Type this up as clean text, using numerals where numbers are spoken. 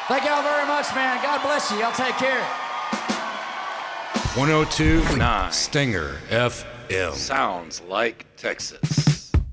Thank y'all very much, man. God bless you. Y'all take care. 102.9 9 Stinger FM. Sounds like Texas.